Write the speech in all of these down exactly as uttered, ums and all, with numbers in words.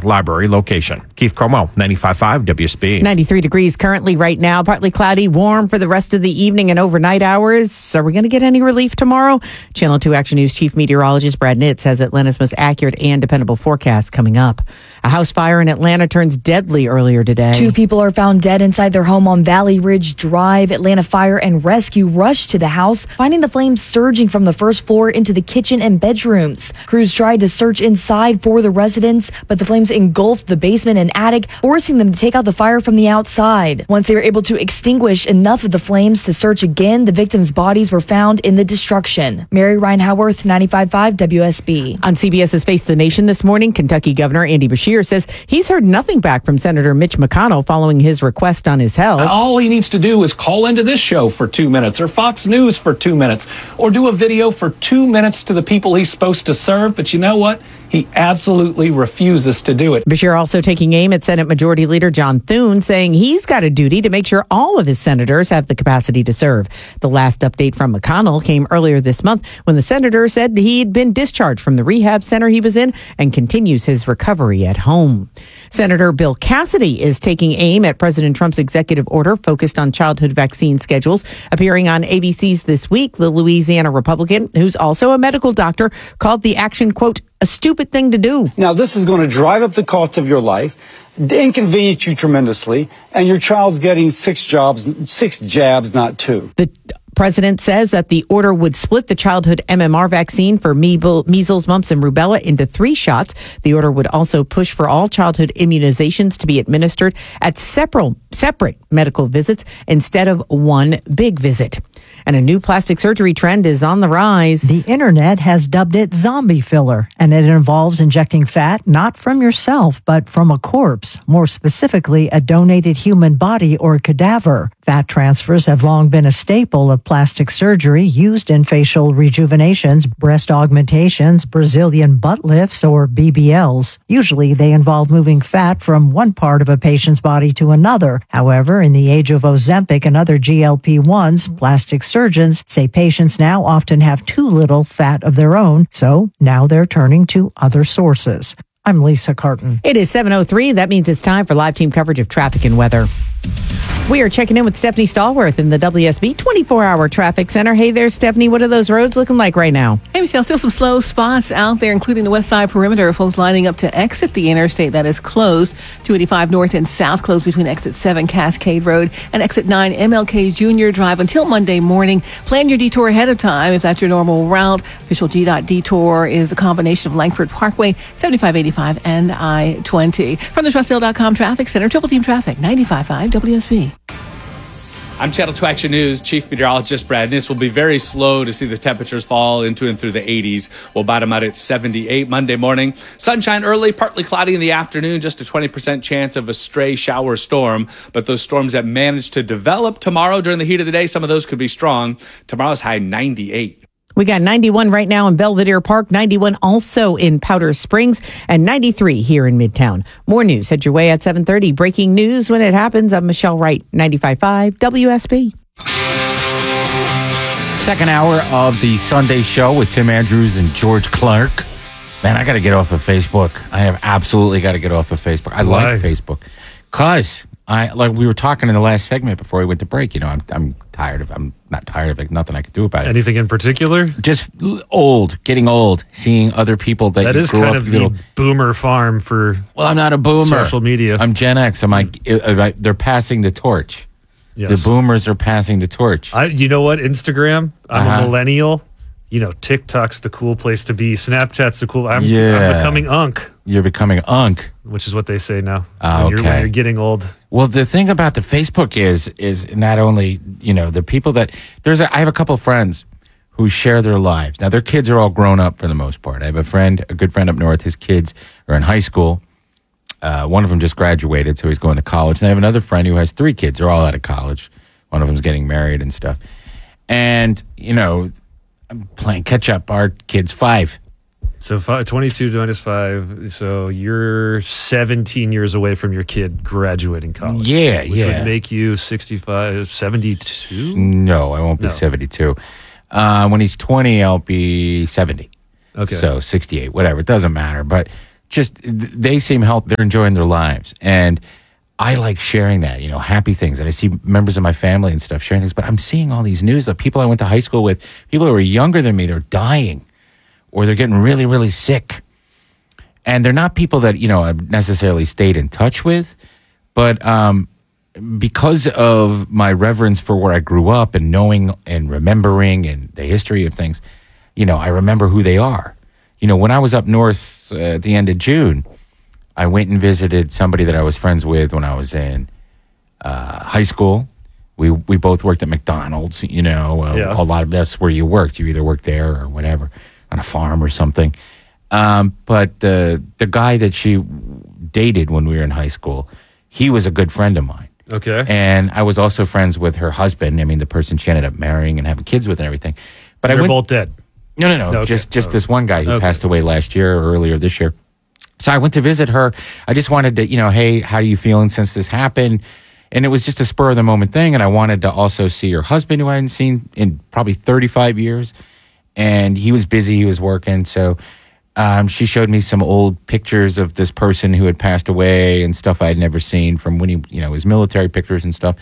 Library location. Keith Como, ninety-five point five W S B. ninety-three degrees currently right now. Partly cloudy, warm for the rest of the evening and overnight hours. Are we going to get any relief tomorrow? Channel two Action News Chief Meteorologist Brad Nitt says Atlanta's most accurate and dependable forecast coming up. A house fire in Atlanta turns deadly earlier today. Two people are found dead inside their home on Valley Ridge Drive. Atlanta Fire and Rescue rushed to the house, finding the flames surging from the first floor into the kitchen and bedrooms. Crews tried to search inside for the residents, but the flames engulfed the basement and attic, forcing them to take out the fire from the outside. Once they were able to extinguish enough of the flames to search again, the victims' bodies were found in the destruction. Mary Ryan Howarth, ninety-five point five W S B. On CBS's Face the Nation this morning, Kentucky Governor Andy Beshear says he's heard nothing back from Senator Mitch McConnell following his request on his health. All he needs to do is call into this show for two minutes or Fox News for two minutes or do a video for two minutes to the people he's supposed to serve. But you know what? He absolutely refuses to do it. Beshear also taking aim at Senate Majority Leader John Thune, saying he's got a duty to make sure all of his senators have the capacity to serve. The last update from McConnell came earlier this month when the senator said he'd been discharged from the rehab center he was in and continues his recovery at home. Senator Bill Cassidy is taking aim at President Trump's executive order focused on childhood vaccine schedules. Appearing on A B C's This Week, the Louisiana Republican, who's also a medical doctor, called the action, quote, a stupid thing to do. Now, this is going to drive up the cost of your life, inconvenience you tremendously, and your child's getting six jobs, six jabs, not two. The president says that the order would split the childhood M M R vaccine for measles, mumps, and rubella into three shots. The order would also push for all childhood immunizations to be administered at separate, separate medical visits instead of one big visit. And a new plastic surgery trend is on the rise. The internet has dubbed it zombie filler, and it involves injecting fat not from yourself, but from a corpse, more specifically, a donated human body or cadaver. Fat transfers have long been a staple of plastic surgery used in facial rejuvenations, breast augmentations, Brazilian butt lifts, or B B Ls. Usually, they involve moving fat from one part of a patient's body to another. However, in the age of Ozempic and other G L P ones, plastic surgeons say patients now often have too little fat of their own, so now they're turning to other sources. I'm Lisa Carton. It is seven oh three. That means it's time for live team coverage of traffic and weather. We are checking in with Stephanie Stallworth in the W S B twenty-four hour traffic center. Hey there, Stephanie. What are those roads looking like right now? Hey, Michelle. Still some slow spots out there, including the west side perimeter. Folks lining up to exit the interstate that is closed. two eighty-five north and south closed between exit seven Cascade Road and exit nine M L K Junior Drive until Monday morning. Plan your detour ahead of time if that's your normal route. Official G DOT detour is a combination of Langford Parkway, seventy-five eighty-five, and I twenty. From the Trustdale dot com Traffic Center, Triple Team Traffic, ninety-five point five W S B. I'm Channel two Action News Chief Meteorologist Brad Niss. Will be very slow to see the temperatures fall into and through the eighties. We'll bottom out at seventy-eight Monday morning. Sunshine early, partly cloudy in the afternoon, just a twenty percent chance of a stray shower storm. But those storms that manage to develop tomorrow during the heat of the day, some of those could be strong. Tomorrow's high ninety-eight. We got ninety-one right now in Belvedere Park, ninety-one also in Powder Springs, and ninety-three here in Midtown. More news head your way at seven thirty. Breaking news when it happens. I'm Michelle Wright, ninety-five point five W S B. Second hour of the Sunday show with Tim Andrews and George Clark. Man, I got to get off of Facebook. I have absolutely got to get off of Facebook. I Why? like Facebook because I like we were talking in the last segment before we went to break. You know, I'm I'm tired of. I'm not tired of it. Nothing I can do about it. Anything in particular? Just old, getting old, seeing other people that, That you is grew kind up of little, the boomer farm for. Well, I'm not a boomer. Social media. I'm Gen X. I'm like uh, they're passing the torch. Yes. The boomers are passing the torch. I, you know what? Instagram. I'm Uh-huh. a millennial. You know, TikTok's the cool place to be. Snapchat's the cool. I'm, Yeah. I'm becoming unk, You're becoming unk. which is what they say now. Ah, when, you're, when okay. you're getting old. Well, the thing about the Facebook is is not only, you know, the people that there's a, I have a couple of friends who share their lives. Now their kids are all grown up for the most part. I have a friend, a good friend up north. His kids are in high school. Uh, one of them just graduated, so he's going to college. And I have another friend who has three kids. They're all out of college. One of them's getting married and stuff. And you know, I'm playing catch up. Our kid's five. So five, twenty-two minus five. So you're seventeen years away from your kid graduating college. Yeah, which yeah. would make you sixty-five, seventy-two? No, I won't be No. seventy-two. Uh, when he's twenty, I'll be seventy. Okay. So sixty-eight, whatever. It doesn't matter. But just they seem healthy. They're enjoying their lives, and I like sharing that, you know, happy things. And I see members of my family and stuff sharing things. But I'm seeing all these news of people I went to high school with, people who are younger than me, they're dying, or they're getting really, really sick. And they're not people that, you know, I've necessarily stayed in touch with, but um, because of my reverence for where I grew up and knowing and remembering and the history of things, you know, I remember who they are. You know, when I was up north uh, at the end of June, I went and visited somebody that I was friends with when I was in uh, high school. We we both worked at McDonald's, you know, uh, Yeah. a lot of that's where you worked. You either worked there or whatever, on a farm or something. Um, but the the guy that she dated when we were in high school, he was a good friend of mine. Okay. And I was also friends with her husband. I mean, the person she ended up marrying and having kids with and everything. But They're I went, both dead. No, no, no. Okay. Just just Oh. this one guy who Okay. passed away last year or earlier this year. So I went to visit her. I just wanted to, you know, hey, how are you feeling since this happened? And it was just a spur of the moment thing. And I wanted to also see her husband, who I hadn't seen in probably thirty-five years. And he was busy, he was working. So um, she showed me some old pictures of this person who had passed away and stuff I had never seen from when he, you know, his military pictures and stuff.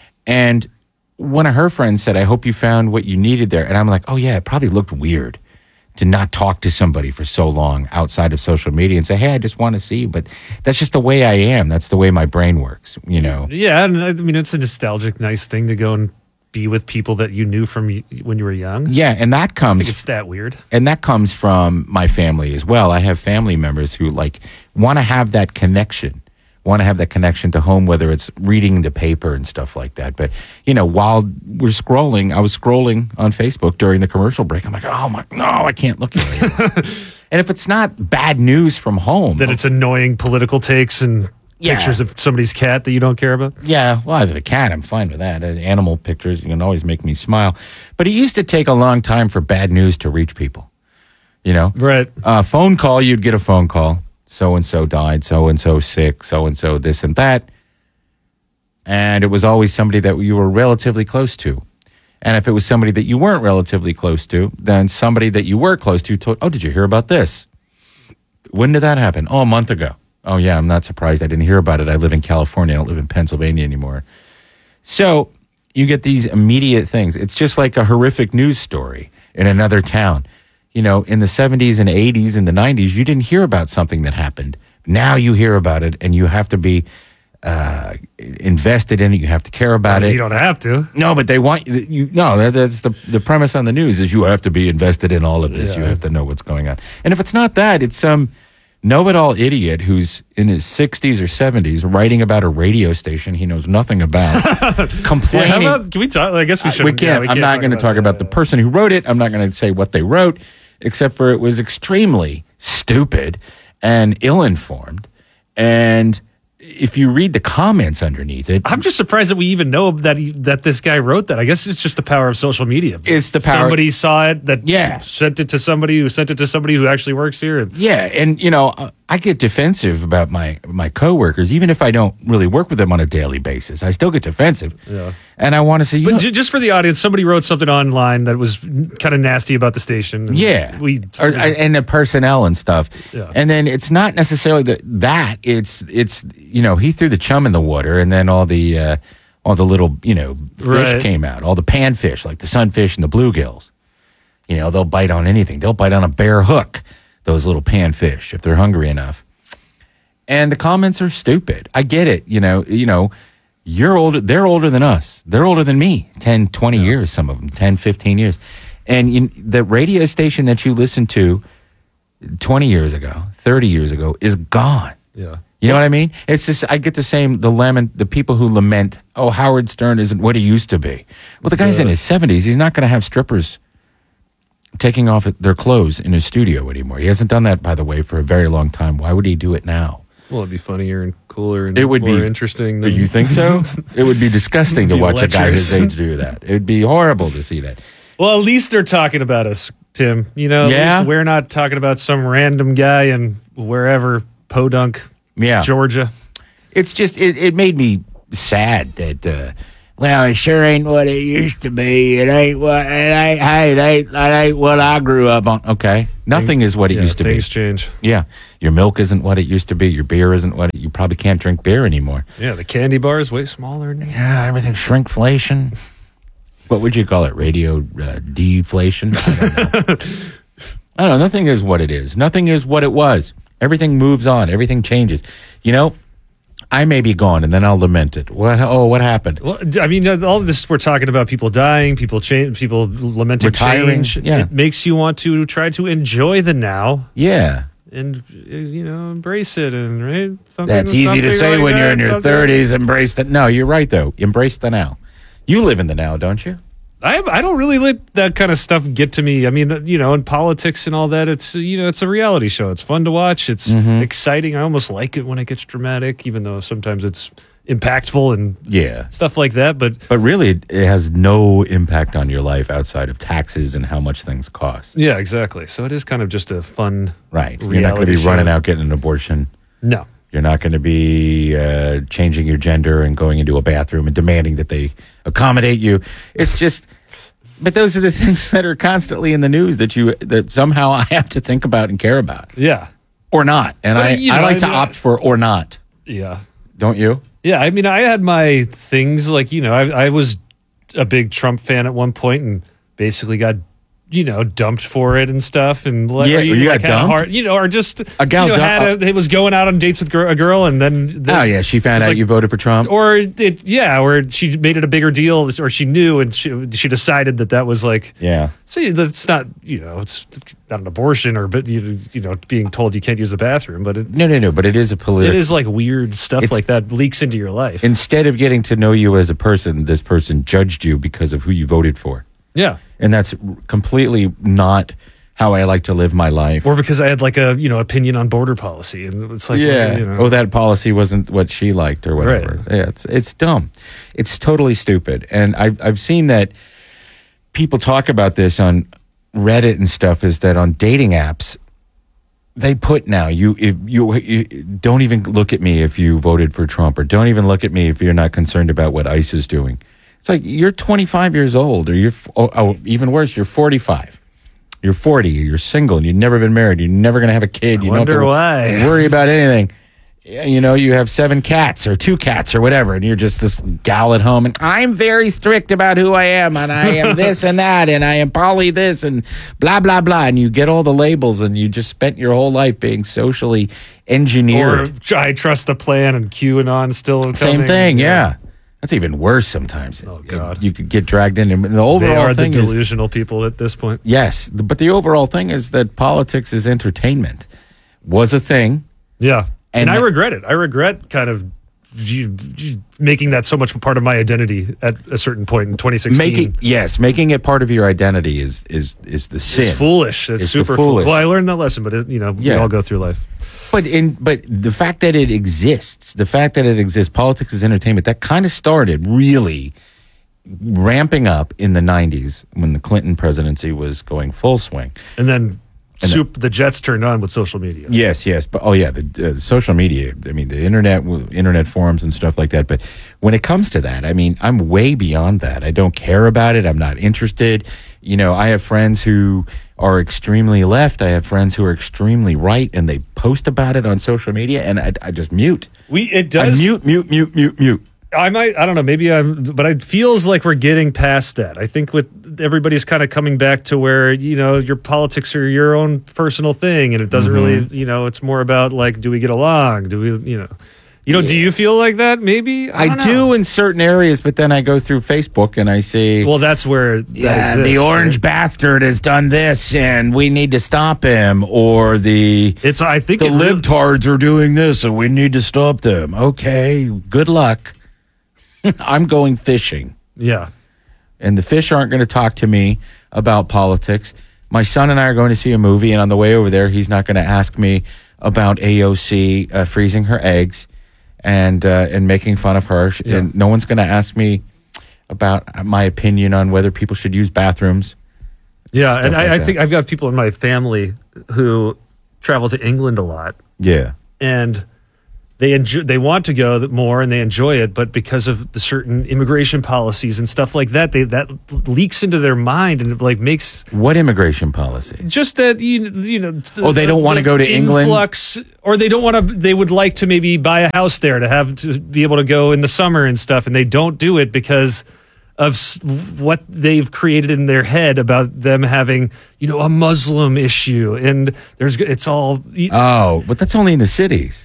And one of her friends said, I hope you found what you needed there. And I'm like, oh, yeah, it probably looked weird to not talk to somebody for so long outside of social media and say, hey, I just want to see you. But that's just the way I am. That's the way my brain works, you know. Yeah, and I mean, it's a nostalgic, nice thing to go and be with people that you knew from y- when you were young. Yeah, and that I comes think it's that weird. and that comes from my family as well. I have family members who like want to have that connection, want to have that connection to home, whether it's reading the paper and stuff like that. But, you know, while we're scrolling, I was scrolling on Facebook during the commercial break. I'm like, oh my, no, I can't look at it. And if it's not bad news from home, That it's annoying political takes and Yeah. pictures of somebody's cat that you don't care about. yeah, well, the cat, I'm fine with that. Uh, Animal pictures, you can always make me smile. But it used to take a long time for bad news to reach people. You know? Right. Uh, phone call, you'd get a phone call. So-and-so died, so-and-so sick, so-and-so this and that. And it was always somebody that you were relatively close to. And if it was somebody that you weren't relatively close to, then somebody that you were close to told, oh, did you hear about this? When did that happen? Oh, a month ago. Oh, yeah, I'm not surprised I didn't hear about it. I live in California. I don't live in Pennsylvania anymore. So you get these immediate things. It's just like a horrific news story in another town. You know, in the seventies and eighties and the nineties, you didn't hear about something that happened. Now you hear about it, and you have to be uh, invested in it. You have to care about it. You don't have to. No, but they want you. No, that, that's the the premise on the news is you have to be invested in all of this. You Yeah. have to know what's going on. And if it's not that, it's some know-it-all idiot who's in his sixties or seventies writing about a radio station he knows nothing about, Yeah, complaining. how about, can we talk? I guess we Uh, should. we can't. I'm not going to talk about the person who wrote it. I'm not going to say what they wrote, except for it was extremely stupid and ill-informed. And if you read the comments underneath it, I'm just surprised that we even know that he, that this guy wrote that. I guess it's just the power of social media. It's the power- Somebody saw it that Yeah. sent it to somebody who sent it to somebody who actually works here. And yeah, and you know, uh, I get defensive about my my coworkers, even if I don't really work with them on a daily basis. I still get defensive, Yeah. and I want to say, you But know, ju- just for the audience, somebody wrote something online that was kind of nasty about the station. and yeah, we or, and the personnel and stuff. Yeah. And then it's not necessarily the, that it's it's you know he threw the chum in the water, and then all the uh, all the little you know fish Right. came out, all the panfish like the sunfish and the bluegills. You know they'll bite on anything. They'll bite on a bare hook. Those little panfish if they're hungry enough. And the comments are stupid. I get it. You know, you know, you're older. They're older than us. They're older than me. ten, twenty years, some of them, ten, fifteen years. And you, the radio station that you listened to twenty years ago, thirty years ago is gone. yeah. You know what I mean? It's just, I get the same, the lament, the people who lament, oh, Howard Stern isn't what he used to be. Well, the guy's in his seventies. He's not going to have strippers taking off their clothes in his studio anymore. He hasn't done that, by the way, for a very long time. Why would he do it now? Well, it'd be funnier and cooler and It would more be interesting. Than, You think so? It would be disgusting to Be watch a guy his lecherous. age do that. It would be horrible to see that. Well, at least they're talking about us, Tim. You know, at Yeah? least we're not talking about some random guy in wherever, Podunk, Yeah. Georgia. It's just, it, it made me sad that, uh, well, it sure ain't what it used to be. It ain't what it ain't. Hey, it ain't, that ain't what I grew up on. Okay, nothing is what it Yeah, used to be. things change. Yeah, your milk isn't what it used to be. Your beer isn't what it, you probably can't drink beer anymore. Yeah, the candy bar is way smaller now. Yeah, everything's shrinkflation. What would you call it? Radio uh, deflation? I don't know. I don't know. Nothing is what it is. Nothing is what it was. Everything moves on. Everything changes. You know, I may be gone, and then I'll lament it. What? Oh, what happened? Well, I mean, all of this, we're talking about people dying, people change, people lamenting Retiring, change. yeah. It makes you want to try to enjoy the now Yeah. and, uh, you know, embrace it. And right, Something- That's easy to something say like when you're that, in your something- thirties. Embrace the no. You're right though. Embrace the now. You live in the now, don't you? I I don't really let that kind of stuff get to me. I mean, you know, in politics and all that, it's you know, it's a reality show. It's fun to watch. It's Mm-hmm. exciting. I almost like it when it gets dramatic, even though sometimes it's impactful and Yeah. stuff like that. But But really, it it has no impact on your life outside of taxes and how much things cost. yeah, exactly. So it is kind of just a fun, Right. You're not going to reality be running show. out getting an abortion. No. You're not going to be uh, changing your gender and going into a bathroom and demanding that they accommodate you. It's just, but those are the things that are constantly in the news that you that somehow I have to think about and care about, Yeah. or not. And But, I, you I know, like to I- opt for or not. Yeah. Don't you? Yeah, I mean, I had my things like, you know, I, I was a big Trump fan at one point and basically got, you know, dumped for it and stuff. And like, Yeah, or you, you like, got had a dumped? hard, you know, or just, A gal you know, dump- had a, it was going out on dates with gir- a girl and then, then Oh yeah, she found it's out like- you voted for Trump. or it, yeah, or she made it a bigger deal, or she knew and she she decided that that was like, Yeah. see, that's not, you know, it's not an abortion or, but you you know, being told you can't use the bathroom, but it, No, no, no. But it is a it political. is like weird stuff It's- like that leaks into your life. Instead of getting to know you as a person, this person judged you because of who you voted for, yeah. and that's completely not how I like to live my life. Or because I had like a, you know, opinion on border policy. And it's like, yeah. well, you know. Oh, that policy wasn't what she liked or whatever. Right. Yeah, it's it's dumb. It's totally stupid. And I've I've seen that people talk about this on Reddit and stuff. Is that on dating apps? They put now you if you, you don't even look at me if you voted for Trump, or don't even look at me if you're not concerned about what ICE is doing. It's like you're twenty-five years old, or you're oh, oh even worse, you're forty-five. You're forty, you're single, and you've never been married. You're never going to have a kid. I You wonder don't why. have to worry about anything. You know, you have seven cats or two cats or whatever, and you're just this gal at home, and I'm very strict about who I am, and I am this and that, and I am poly this, and blah, blah, blah. And you get all the labels, and you just spent your whole life being socially engineered. Or I trust the plan and QAnon still coming. Same thing, yeah. That's even worse sometimes. Oh, God. You could get dragged in. And the They overall are the thing is, delusional people at this point. yes, th- but the overall thing is that politics is entertainment. Was a thing. Yeah. And, And I the- regret it. I regret kind of you, you making that so much part of my identity at a certain point in twenty sixteen. Making yes, making it part of your identity is is is the sin. It's foolish. It's, It's the super foolish. foolish. Well, I learned that lesson, but it, you know, we Yeah. all go through life. But in but the fact that it exists, the fact that it exists, politics is entertainment. That kind of started really ramping up in the nineties when the Clinton presidency was going full swing. And then soup, the jets turned on with social media. Yes, yes, but oh yeah, the, uh, the social media. I mean, the internet, w- internet forums and stuff like that. But when it comes to that, I mean, I'm way beyond that. I don't care about it. I'm not interested. You know, I have friends who are extremely left. I have friends who are extremely right, and they post about it on social media, and I, I just mute. We it I does mute, mute, mute, mute, mute. I might, I don't know, maybe I'm, but it feels like we're getting past that. I think with everybody's kind of coming back to where, you know, your politics are your own personal thing and it doesn't Mm-hmm. really, you know, it's more about like, do we get along? Do we, you know, you know, do you feel like that? Maybe? I, I, don't know. do in certain areas, but then I go through Facebook and I see, Well, that's where that yeah, exists, the orange right? bastard has done this, and we need to stop him, or the It's, I think the it really- libtards are doing this, and we need to stop them. Okay, good luck. I'm going fishing, yeah. and the fish aren't going to talk to me about politics. My son and I are going to see a movie, and on the way over there, he's not going to ask me about A O C uh, freezing her eggs and uh, and making fun of her. Yeah. And no one's going to ask me about my opinion on whether people should use bathrooms. Yeah. Stuff And I, like I that. think I've got people in my family who travel to England a lot. Yeah. And they enjoy, they want to go more and they enjoy it, but because of the certain immigration policies and stuff like that, they that leaks into their mind and it like makes what immigration policy? Just that you you know. Oh, they don't want to go to England, influx, or they don't want to. They would like to maybe buy a house there to have to be able to go in the summer and stuff, and they don't do it because of what they've created in their head about them having, you know, a Muslim issue, and there's it's all. Oh, but that's only in the cities.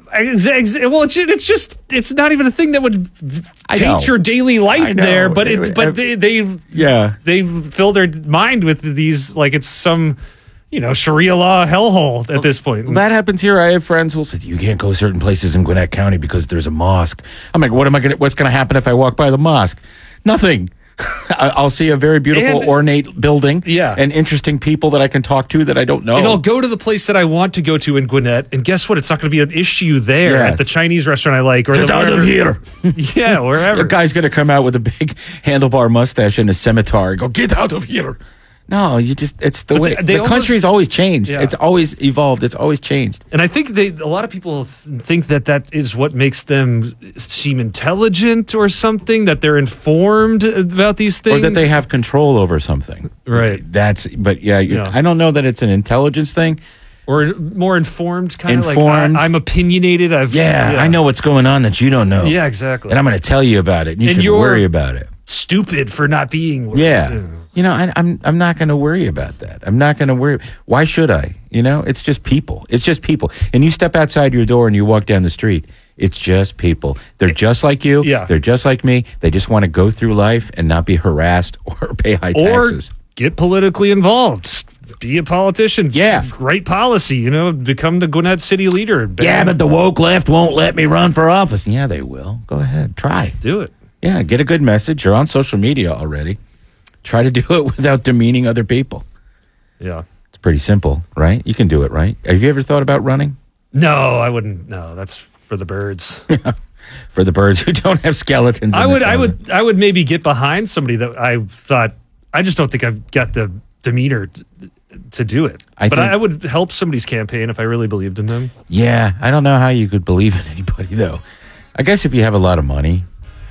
Well, it's, it's just it's not even a thing that would taint your daily life there, but it's but they they yeah they fill their mind with these like it's some, you know, Sharia law hellhole at this point. Well, that happens here. I have friends who said you can't go certain places in Gwinnett County because there's a mosque. I'm like, what am I going? What's going to happen if I walk by the mosque? Nothing. I'll see a very beautiful, and, ornate building, yeah, and interesting people that I can talk to that I don't know. And I'll go to the place that I want to go to in Gwinnett, and guess what? It's not going to be an issue there yes. at the Chinese restaurant I like, or Get the out of here. Yeah, wherever. The guy's going to come out with a big handlebar mustache and a scimitar and go, "Get out of here." No, you just, it's the but way, they, they the almost, country's always changed. Yeah. It's always evolved. It's always changed. And I think they, a lot of people th- think that that is what makes them seem intelligent or something, that they're informed about these things. Or that they have control over something. Right. That's, but yeah, yeah. I don't know that it's an intelligence thing. Or more informed, kind of informed. like I, I'm opinionated. I've yeah, yeah, I know what's going on that you don't know. Yeah, exactly. And I'm going to tell you about it. And you and should you're worry about it. Stupid for not being. Yeah. You know. You know, I, I'm I'm not going to worry about that. I'm not going to worry. Why should I? You know, it's just people. It's just people. And you step outside your door and you walk down the street. It's just people. They're just like you. Yeah. They're just like me. They just want to go through life and not be harassed or pay high taxes. Or get politically involved. Be a politician. Yeah. Great policy. You know, become the Gwinnett city leader. Bam. Yeah, but the woke left won't let me run for office. Yeah, they will. Go ahead. Try. Do it. Yeah, get a good message. You're on social media already. Try to do it without demeaning other people. Yeah. It's pretty simple, right? You can do it, right? Have you ever thought about running? No, I wouldn't. No, that's for the birds. For the birds who don't have skeletons. In I would, the I would, I would maybe get behind somebody that I thought, I just don't think I've got the demeanor to, to do it. I but think, I would help somebody's campaign if I really believed in them. Yeah. I don't know how you could believe in anybody, though. I guess if you have a lot of money,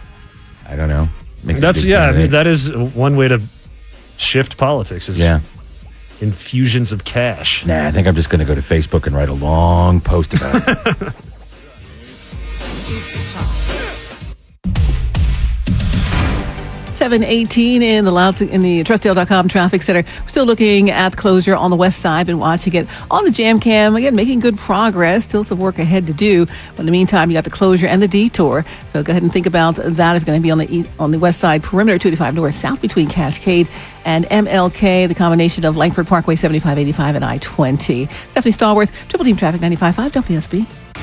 I don't know. That's yeah. I mean, that is one way to shift politics. Is yeah, infusions of cash. Nah, I think I'm just going to go to Facebook and write a long post about it. seven eighteen in the Loud in the Trustdale dot com traffic center. We're still looking at the closure on the west side. Been watching it on the jam cam. Again, making good progress. Still some work ahead to do. But in the meantime, you got the closure and the detour. So go ahead and think about that if you're going to be on the east, on the west side perimeter, two eighty-five north south between Cascade and M L K. The combination of Langford Parkway, seventy-five eighty-five and I twenty. Stephanie Stallworth, Triple Team Traffic, ninety-five point five W S B.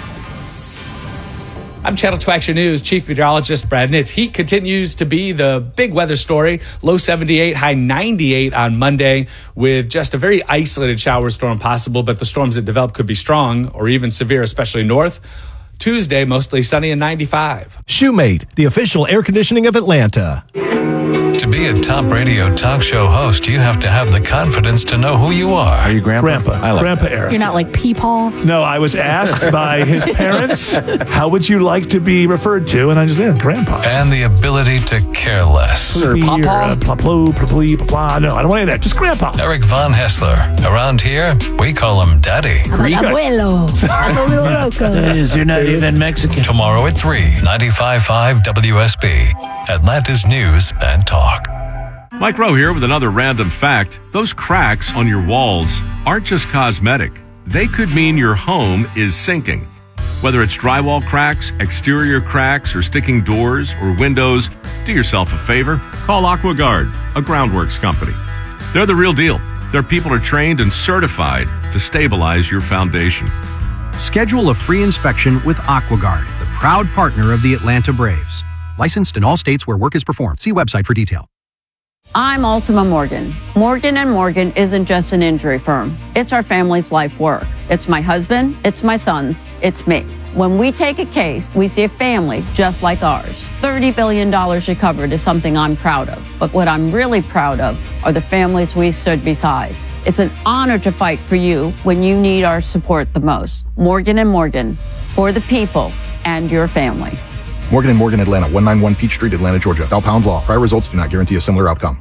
I'm Channel two Action News Chief Meteorologist Brad Nitz. Heat continues to be the big weather story. Low seventy-eight, high ninety-eight on Monday with just a very isolated shower storm possible, but the storms that develop could be strong or even severe, especially north. Tuesday, mostly sunny and ninety-five. Shoemate, the official air conditioning of Atlanta. To be a top radio talk show host, you have to have the confidence to know who you are. Are you Grandpa? Grandpa. I like Grandpa that. era. You're not like Peepaw? No, I was asked by his parents, how would you like to be referred to? And I just said, Grandpa. And the ability to care less. Papa? Pla pla pla pla pla. No, I don't want any of that. Just Grandpa. Eric Von Hessler. Around here, we call him Daddy. Abuelo. You're not even Mexican. Tomorrow at three, ninety-five point five W S B. Atlanta's News and Talk. Mike Rowe here with another random fact. Those cracks on your walls aren't just cosmetic. They could mean your home is sinking. Whether it's drywall cracks, exterior cracks, or sticking doors or windows, do yourself a favor. Call AquaGuard, a groundworks company. They're the real deal. Their people are trained and certified to stabilize your foundation. Schedule a free inspection with AquaGuard, the proud partner of the Atlanta Braves. Licensed in all states where work is performed. See website for detail. I'm Ultima Morgan. Morgan and Morgan isn't just an injury firm. It's our family's life work. It's my husband, it's my sons, it's me. When we take a case, we see a family just like ours. thirty billion dollars recovered is something I'm proud of. But what I'm really proud of are the families we stood beside. It's an honor to fight for you when you need our support the most. Morgan and Morgan, for the people and your family. Morgan and Morgan Atlanta, one ninety-one Peach Street, Atlanta, Georgia. Bell Pound Law. Prior results do not guarantee a similar outcome.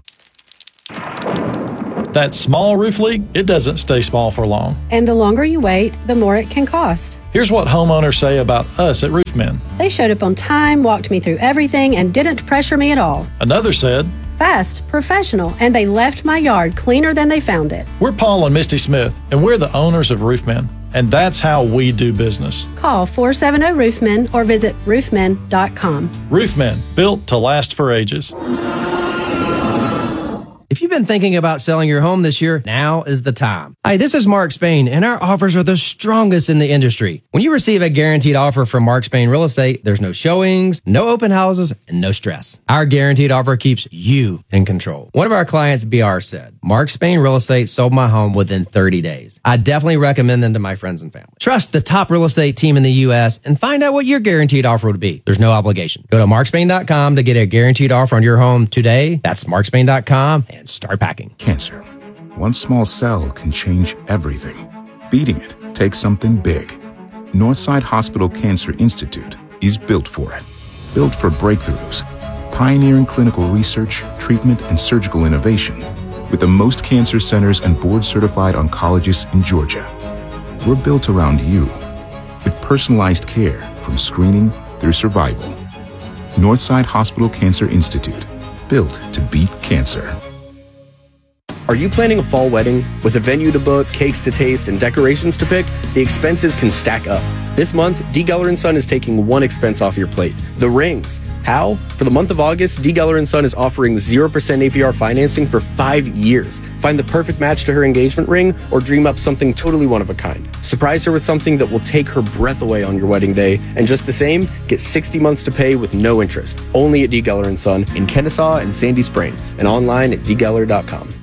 That small roof leak, it doesn't stay small for long. And the longer you wait, the more it can cost. Here's what homeowners say about us at Roofmen. They showed up on time, walked me through everything, and didn't pressure me at all. Another said, fast, professional, and they left my yard cleaner than they found it. We're Paul and Misty Smith, and we're the owners of Roofmen, and that's how we do business. Call four seven zero Roofmen or visit roofmen dot com. Roofmen, built to last for ages. If you've been thinking about selling your home this year, now is the time. Hi, this is Mark Spain, and our offers are the strongest in the industry. When you receive a guaranteed offer from Mark Spain Real Estate, there's no showings, no open houses, and no stress. Our guaranteed offer keeps you in control. One of our clients, B R, said, Mark Spain Real Estate sold my home within thirty days. I definitely recommend them to my friends and family. Trust the top real estate team in the U S and find out what your guaranteed offer would be. There's no obligation. Go to mark spain dot com to get a guaranteed offer on your home today. That's mark spain dot com and start packing. Cancer. One small cell can change everything. Beating it takes something big. Northside Hospital Cancer Institute is built for it. Built for breakthroughs, pioneering clinical research, treatment, and surgical innovation, with the most cancer centers and board-certified oncologists in Georgia. We're built around you, with personalized care from screening through survival. Northside Hospital Cancer Institute, built to beat cancer. Are you planning a fall wedding? With a venue to book, cakes to taste, and decorations to pick, the expenses can stack up. This month, D. Geller and Son is taking one expense off your plate: the rings. How? For the month of August, D. Geller and Son is offering zero percent A P R financing for five years. Find the perfect match to her engagement ring or dream up something totally one of a kind. Surprise her with something that will take her breath away on your wedding day. And just the same, get sixty months to pay with no interest. Only at D. Geller and Son in Kennesaw and Sandy Springs and online at d geller dot com.